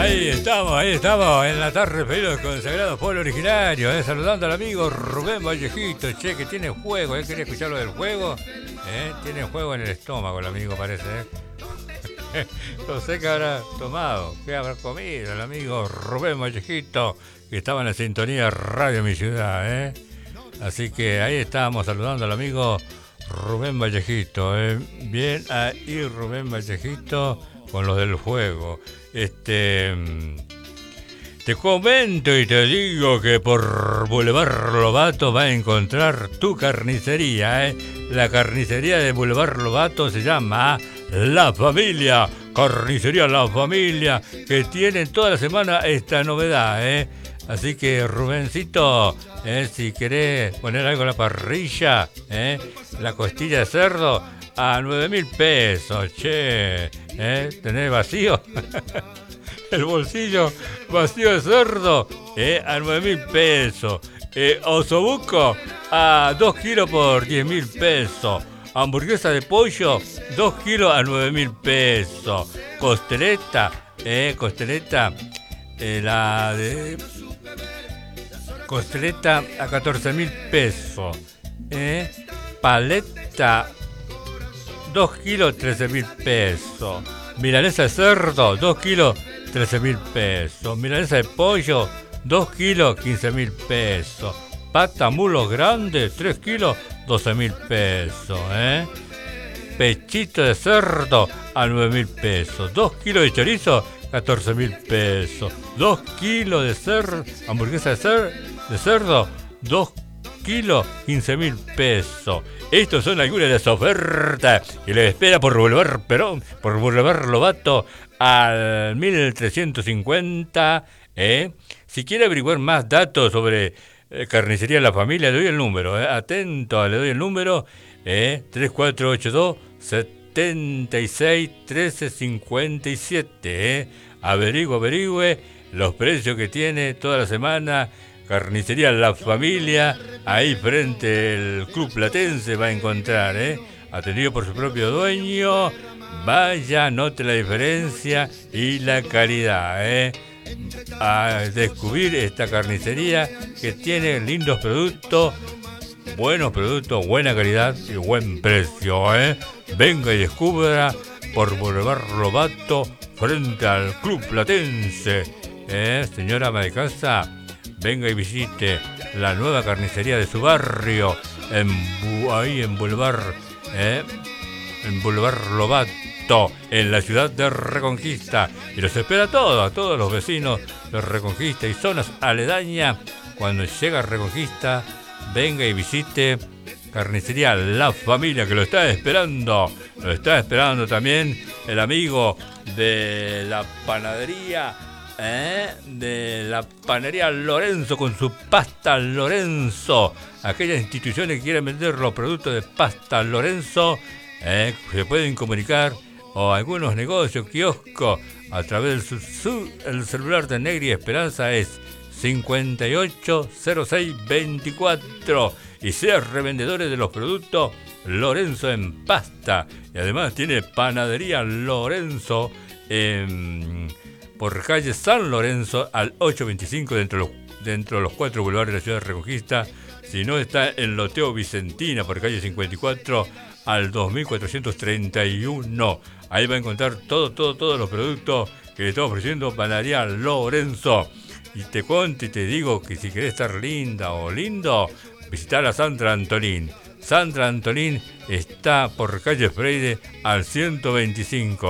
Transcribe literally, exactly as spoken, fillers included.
Ahí estamos, ahí estamos, en la tarde feliz del consagrado pueblo originario, eh, saludando al amigo Rubén Vallejito, che, que tiene juego, ¿eh? ¿Quería escuchar lo del juego? ¿Eh? Tiene juego en el estómago el amigo, parece, ¿eh? No sé qué habrá tomado, qué habrá comido el amigo Rubén Vallejito, que estaba en la sintonía Radio Mi Ciudad, ¿eh? Así que ahí estábamos saludando al amigo Rubén Vallejito, ¿eh? Bien ahí Rubén Vallejito con los del juego. Este, te comento y te digo que por Boulevard Lobato va a encontrar tu carnicería, ¿eh? La carnicería de Boulevard Lobato se llama La Familia, Carnicería La Familia, que tiene toda la semana esta novedad, ¿eh? Así que Rubencito, ¿eh? Si querés poner algo en la parrilla, ¿eh? La costilla de cerdo a nueve mil pesos, che, ¿eh? ¿Tenés vacío? El bolsillo vacío de cerdo, ¿eh? A nueve mil pesos. Eh, osobuco a dos kilos por diez mil pesos. Hamburguesa de pollo, dos kilos a nueve mil pesos. Costeleta, ¿eh? Costeleta, eh, la de... Costeleta a catorce mil pesos. ¿Eh? Paleta, dos kilos, trece mil pesos. Milanesa de cerdo, dos kilos, trece mil pesos. Milanesa de pollo, dos kilos, quince mil pesos. Pata mulo grande, tres kilos, doce mil pesos. ¿Eh? Pechito de cerdo a nueve mil pesos. dos kilos de chorizo, catorce mil pesos. dos kilos de cerdo, hamburguesa de, cer- de cerdo, dos kilos, quince mil pesos. Estos son algunas de las ofertas que les espera por Boulevard Perón, por Boulevard Lobato al mil trescientos cincuenta. ¿eh? Si quiere averiguar más datos sobre eh, Carnicería La Familia, le doy el número. ¿eh? Atento, le doy el número. ¿eh? tres cuatro ocho dos, siete seis, uno tres cinco siete. ¿eh? Averigüe, averigüe los precios que tiene toda la semana. Carnicería La Familia, ahí frente al Club Platense va a encontrar, ¿eh? Atendido por su propio dueño. Vaya, note la diferencia y la calidad, ¿eh? A descubrir esta carnicería que tiene lindos productos, buenos productos, buena calidad y buen precio, ¿eh? Venga y descubra por Boulevard Lobato frente al Club Platense, ¿eh? Señora ama de casa, venga y visite la nueva carnicería de su barrio, en, ahí en Boulevard, ¿eh? en Boulevard Lobato, en la ciudad de Reconquista. Y los espera a todos, a todos los vecinos de Reconquista y zonas aledañas. Cuando llega a Reconquista, venga y visite Carnicería La Familia, que lo está esperando. Lo está esperando también el amigo de la panadería, ¿Eh? de la panadería Lorenzo, con su pasta Lorenzo. Aquellas instituciones que quieren vender los productos de pasta Lorenzo, ¿eh? se pueden comunicar, o algunos negocios, kioscos, a través del su, el celular de Negri Esperanza es cincuenta y ocho cero seis veinticuatro, y sean revendedores de los productos Lorenzo en pasta. Y además tiene panadería Lorenzo en... por calle San Lorenzo al ochocientos veinticinco, dentro de los, dentro de los cuatro bulevares de la ciudad de Reconquista. Si no, está en Loteo Vicentina por calle cincuenta y cuatro al dos mil cuatrocientos treinta y uno. Ahí va a encontrar todo, todo, todos los productos que le está ofreciendo Panadería Lorenzo. Y te cuento y te digo que si querés estar linda o lindo, visitar a Sandra Antolín. Sandra Antolín está por calle Freire al ciento veinticinco.